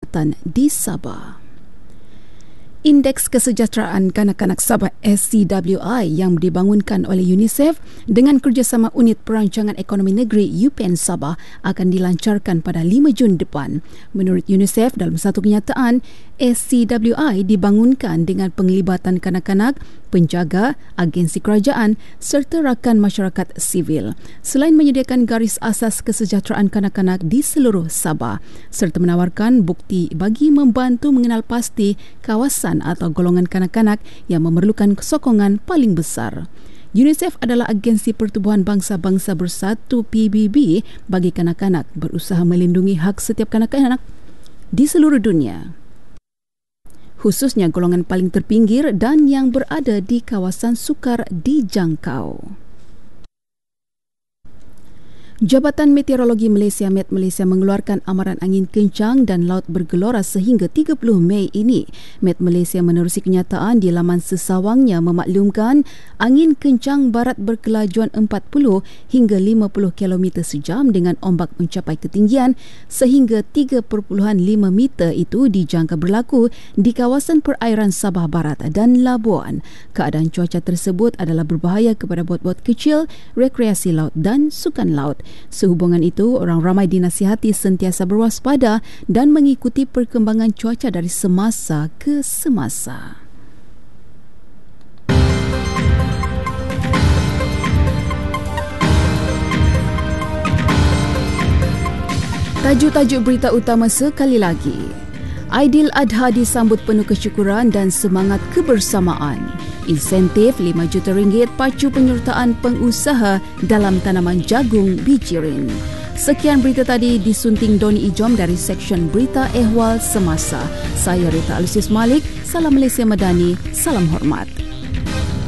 kesihatan di Sabah. Indeks Kesejahteraan Kanak-Kanak Sabah SCWI yang dibangunkan oleh UNICEF dengan kerjasama Unit Perancangan Ekonomi Negeri UPN Sabah akan dilancarkan pada 5 Jun depan. Menurut UNICEF, dalam satu kenyataan, SCWI dibangunkan dengan penglibatan kanak-kanak, penjaga, agensi kerajaan serta rakan masyarakat sivil. Selain menyediakan garis asas kesejahteraan kanak-kanak di seluruh Sabah serta menawarkan bukti bagi membantu mengenal pasti kawasan atau golongan kanak-kanak yang memerlukan sokongan paling besar. UNICEF adalah agensi Pertubuhan Bangsa-Bangsa Bersatu PBB bagi kanak-kanak, berusaha melindungi hak setiap kanak-kanak di seluruh dunia, khususnya golongan paling terpinggir dan yang berada di kawasan sukar dijangkau. Jabatan Meteorologi Malaysia (Met Malaysia) mengeluarkan amaran angin kencang dan laut bergelora sehingga 30 Mei ini. Met Malaysia menerusi kenyataan di laman sesawangnya memaklumkan angin kencang barat berkelajuan 40 hingga 50 km sejam dengan ombak mencapai ketinggian sehingga 3.5 meter itu dijangka berlaku di kawasan perairan Sabah Barat dan Labuan. Keadaan cuaca tersebut adalah berbahaya kepada bot-bot kecil, rekreasi laut dan sukan laut. Sehubungan itu, orang ramai dinasihati sentiasa berwaspada dan mengikuti perkembangan cuaca dari semasa ke semasa. Tajuk-tajuk berita utama sekali lagi. Aidiladha disambut penuh kesyukuran dan semangat kebersamaan. Insentif RM5 juta pacu penyertaan pengusaha dalam tanaman jagung bijirin. Sekian berita tadi disunting Doni Ijom dari Seksyen Berita Ehwal Semasa. Saya Rita Alusius Malik. Salam Malaysia Madani. Salam hormat.